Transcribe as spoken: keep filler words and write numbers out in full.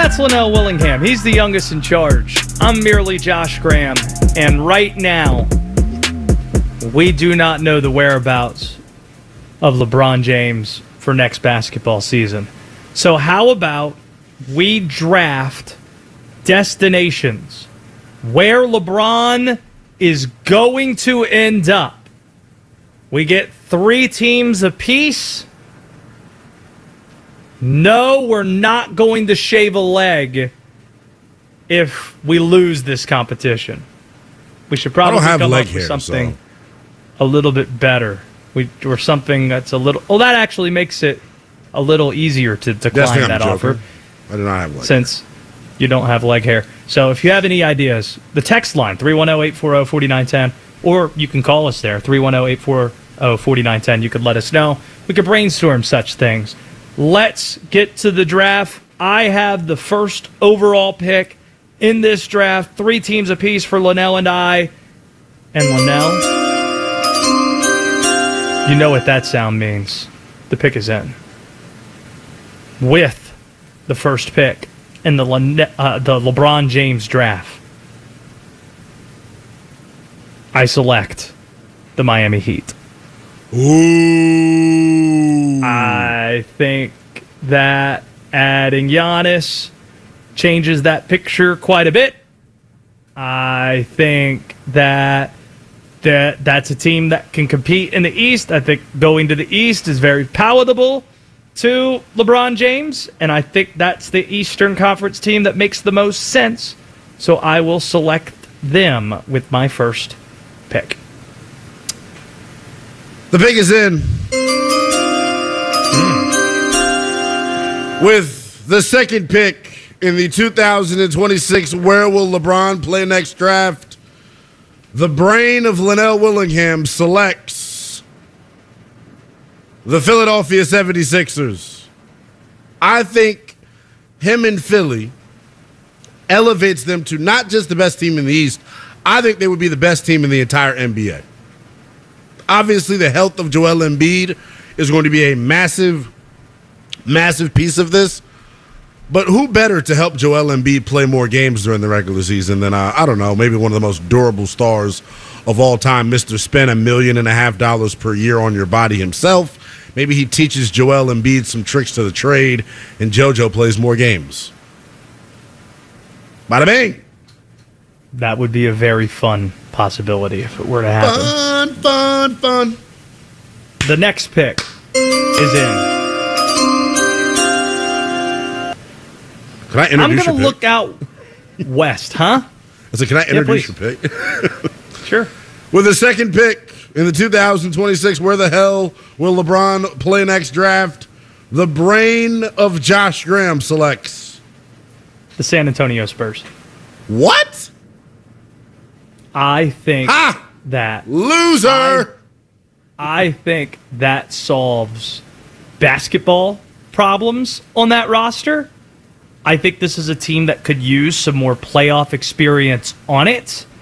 That's Linnell Willingham. He's the youngest in charge. I'm merely Josh Graham. And right now, we do not know the whereabouts of LeBron James for next basketball season. So how about we draft destinations where LeBron is going to end up? We get three teams apiece. No, we're not going to shave a leg if we lose this competition. We should probably have come leg up with hair, something so. a little bit better. We or something that's a little. Well, that actually makes it a little easier to decline I'm that joking. offer. I do not have leg since hair. you don't have leg hair. So if you have any ideas, the text line three one zero, eight four zero, four nine one zero, or you can call us there three one zero, eight four zero, four nine one zero. You could let us know. We could brainstorm such things. Let's get to the draft. I have the first overall pick in this draft. Three teams apiece for Linnell and I. And Linnell, you know what that sound means. The pick is in. With the first pick in the Le- uh, the LeBron James draft, I select the Miami Heat. Ooh. I think that adding Giannis changes that picture quite a bit. I think that that that's a team that can compete in the East. I think going to the East is very palatable to LeBron James, and I think that's the Eastern Conference team that makes the most sense. So I will select them with my first pick. The pick is in. Mm. With the second pick in the two thousand twenty-six Where Will LeBron Play Next draft, the brain of Linnell Willingham selects the Philadelphia seventy-sixers. I think him in Philly elevates them to not just the best team in the East. I think they would be the best team in the entire N B A. Obviously, the health of Joel Embiid is going to be a massive, massive piece of this. But who better to help Joel Embiid play more games during the regular season than, uh, I don't know, maybe one of the most durable stars of all time, Mister Spend a million and a half dollars per year on your body himself. Maybe he teaches Joel Embiid some tricks to the trade, and JoJo plays more games. Bada bing. That would be a very fun possibility if it were to happen. Fun, fun, fun. The next pick is in. Can I introduce I'm going to your pick? look out west, huh? I said, can I introduce yeah, your pick? Sure. With the second pick in the two thousand twenty-six Where the Hell Will LeBron Play Next draft, the brain of Josh Graham selects The San Antonio Spurs. What? I think Ha! that Loser! I, I think that solves basketball problems on that roster. I think this is a team that could use some more playoff experience on it.